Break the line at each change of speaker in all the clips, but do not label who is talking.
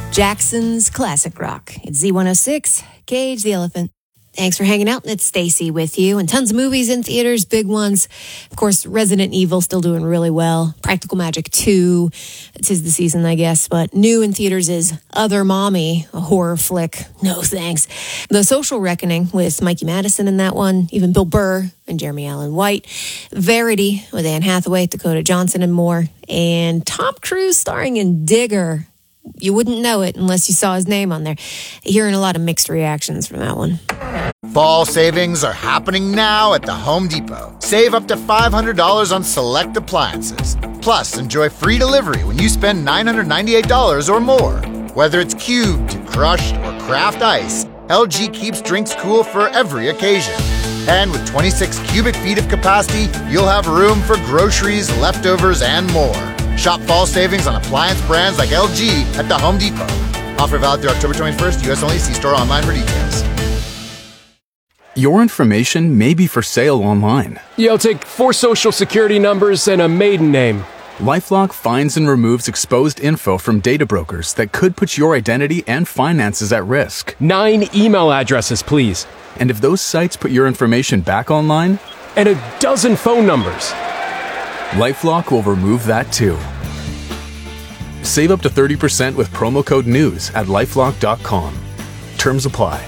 Jackson's Classic Rock. It's Z106, Cage the Elephant. Thanks for hanging out. It's Stacy with you. And tons of movies in theaters, big ones. Of course, Resident Evil still doing really well. Practical Magic 2. It's the season, I guess. But new in theaters is Other Mommy, a horror flick. No thanks. The Social Reckoning with Mikey Madison in that one. Even Bill Burr and Jeremy Allen White. Verity with Anne Hathaway, Dakota Johnson, and more. And Tom Cruise starring in Digger. You wouldn't know it unless you saw his name on there. Hearing a lot of mixed reactions from that one.
Fall savings are happening now at the Home Depot. Save up to $500 on select appliances. Plus, enjoy free delivery when you spend $998 or more. Whether it's cubed, crushed, or craft ice, LG keeps drinks cool for every occasion. And with 26 cubic feet of capacity, you'll have room for groceries, leftovers, and more. Shop fall savings on appliance brands like LG at the Home Depot. Offer valid through October 21st, U.S. only. See store online for details.
Your information may be for sale online.
Yeah, I'll take 4 social security numbers and a maiden name.
LifeLock finds and removes exposed info from data brokers that could put your identity and finances at risk.
9 email addresses, please.
And if those sites put your information back online?
And a dozen phone numbers.
LifeLock will remove that too. Save up to 30% with promo code NEWS at LifeLock.com. Terms apply.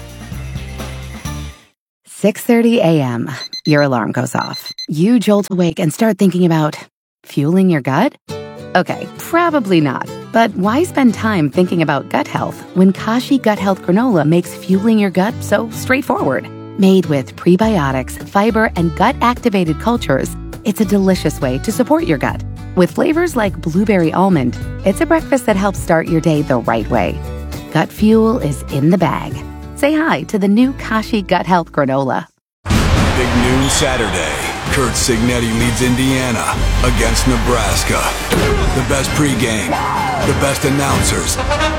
6:30 a.m. Your alarm goes off. You jolt awake and start thinking about fueling your gut? Okay, probably not. But why spend time thinking about gut health when Kashi Gut Health Granola makes fueling your gut so straightforward? Made with prebiotics, fiber, and gut-activated cultures, it's a delicious way to support your gut. With flavors like blueberry almond, it's a breakfast that helps start your day the right way. Gut fuel is in the bag. Say hi to the new Kashi Gut Health Granola.
Big noon Saturday. Kurt Signetti leads Indiana against Nebraska. The best pregame, the best announcers.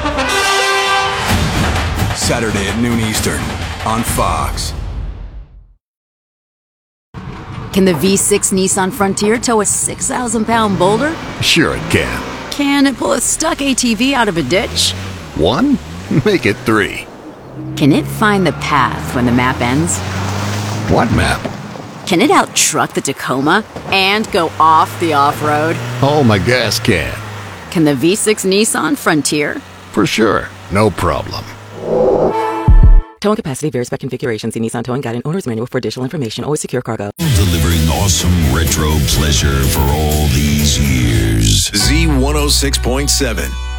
Saturday at noon Eastern on Fox.
Can the V6 Nissan Frontier tow a 6,000-pound boulder?
Sure it can.
Can it pull a stuck ATV out of a ditch?
1? Make it 3.
Can it find the path when the map ends?
What map?
Can it out-truck the Tacoma and go off the off-road?
Oh, my gas can.
Can the V6 Nissan Frontier?
For sure. No problem.
Towing capacity varies by configuration. See Nissan Towing Guide and Owner's Manual for additional information. Always secure cargo.
Delivering awesome retro pleasure for all these years. Z106.7.